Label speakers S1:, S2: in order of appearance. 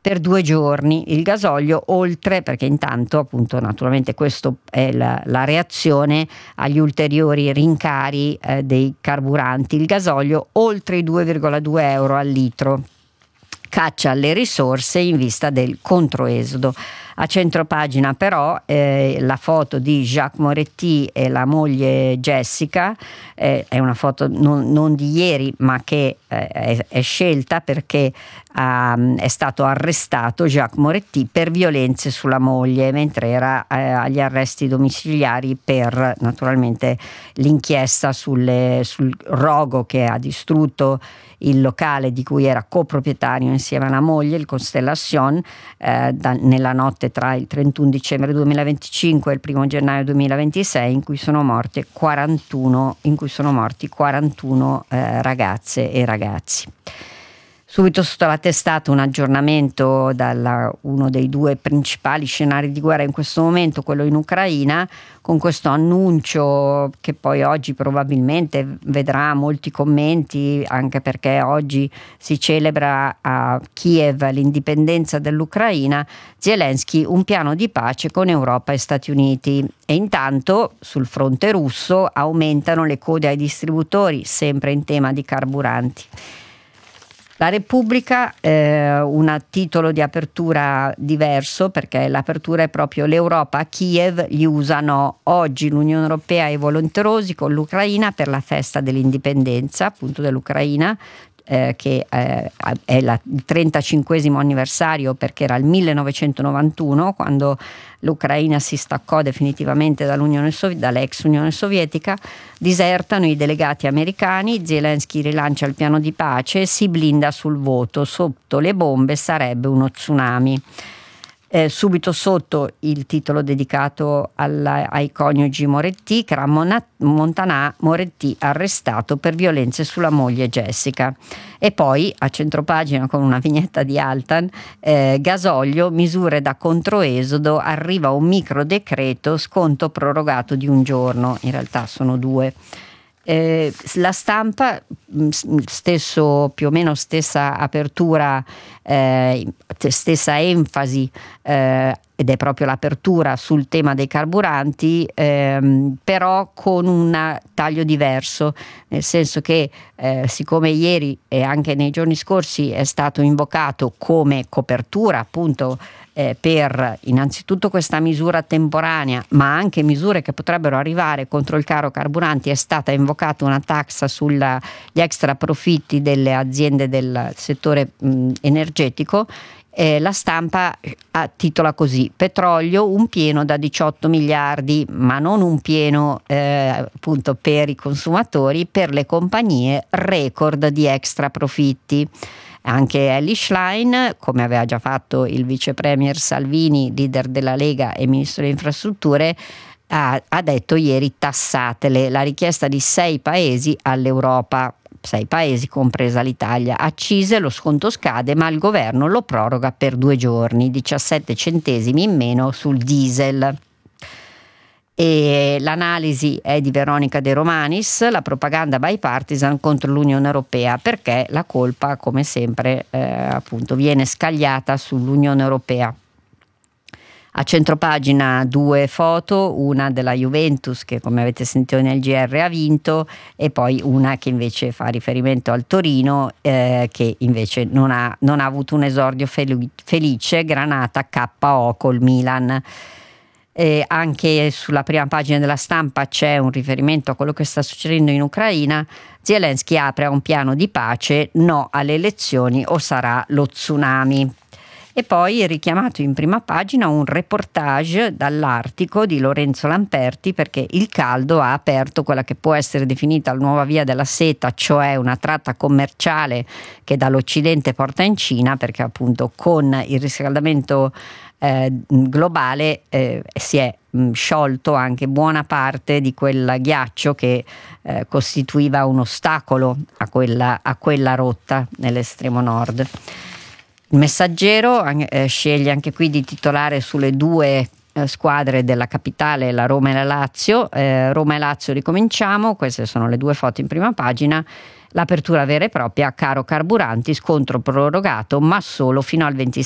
S1: per 2 giorni il gasolio, oltre, perché intanto appunto naturalmente questo è la reazione agli ulteriori rincari dei carburanti, il gasolio oltre i 2,2 euro al litro. Caccia alle risorse in vista del controesodo. A centropagina però la foto di Jacques Moretti e la moglie Jessica, è una foto non di ieri, ma che è scelta perché è stato arrestato Jacques Moretti per violenze sulla moglie mentre era agli arresti domiciliari per naturalmente l'inchiesta sul rogo che ha distrutto il locale di cui era coproprietario insieme alla moglie, il Constellation, nella notte tra il 31 dicembre 2025 e il 1 gennaio 2026, in cui sono morti 41 ragazze e ragazzi. Subito sotto la testata un aggiornamento da uno dei due principali scenari di guerra in questo momento, quello in Ucraina, con questo annuncio che poi oggi probabilmente vedrà molti commenti, anche perché oggi si celebra a Kiev l'indipendenza dell'Ucraina. Zelensky, un piano di pace con Europa e Stati Uniti. E intanto sul fronte russo aumentano le code ai distributori, sempre in tema di carburanti. La Repubblica, un titolo di apertura diverso, perché l'apertura è proprio l'Europa a Kiev, gli usano oggi l'Unione Europea e i volenterosi con l'Ucraina per la festa dell'indipendenza appunto dell'Ucraina, che è il 35esimo anniversario, perché era il 1991 quando l'Ucraina si staccò definitivamente dall'ex Unione Sovietica. Disertano i delegati americani, Zelensky rilancia il piano di pace e si blinda sul voto, sotto le bombe sarebbe uno tsunami. Subito sotto il titolo dedicato ai coniugi Moretti, Montanà, Moretti arrestato per violenze sulla moglie Jessica. E poi a centropagina con una vignetta di Altan, gasolio, misure da controesodo, arriva un micro decreto, sconto prorogato di 1 giorno, in realtà sono 2. La Stampa, più o meno stessa apertura, stessa enfasi, ed è proprio l'apertura sul tema dei carburanti, però con un taglio diverso, nel senso che siccome ieri e anche nei giorni scorsi è stato invocato come copertura appunto per innanzitutto questa misura temporanea, ma anche misure che potrebbero arrivare contro il caro carburanti, è stata invocata una tax sugli extra profitti delle aziende del settore energetico. La Stampa titola così: petrolio un pieno da 18 miliardi, ma non un pieno appunto per i consumatori, per le compagnie, record di extra profitti. Anche Elly Schlein, come aveva già fatto il vice premier Salvini, leader della Lega e ministro delle infrastrutture, ha detto ieri tassatele, la richiesta di 6 paesi all'Europa, 6 paesi compresa l'Italia. Accise, lo sconto scade ma il governo lo proroga per 2 giorni, 17 centesimi in meno sul diesel. E l'analisi è di Veronica De Romanis, la propaganda bipartisan contro l'Unione Europea, perché la colpa, come sempre, appunto viene scagliata sull'Unione Europea. A centropagina 2 foto, una della Juventus che, come avete sentito nel GR, ha vinto, e poi una che invece fa riferimento al Torino, che invece non ha avuto un esordio felice, Granata KO col Milan. Anche sulla prima pagina della Stampa c'è un riferimento a quello che sta succedendo in Ucraina. Zelensky apre a un piano di pace, no alle elezioni o sarà lo tsunami. E poi è richiamato in prima pagina un reportage dall'Artico di Lorenzo Lamperti, perché il caldo ha aperto quella che può essere definita la nuova via della seta, cioè una tratta commerciale che dall'Occidente porta in Cina, perché appunto con il riscaldamento globale si è sciolto anche buona parte di quel ghiaccio che costituiva un ostacolo a quella rotta nell'estremo nord. Il Messaggero sceglie anche qui di titolare sulle 2 squadre della capitale, la Roma e la Lazio. Roma e Lazio ricominciamo, queste sono le 2 foto in prima pagina. L'apertura vera e propria, caro carburanti, scontro prorogato ma solo fino al 26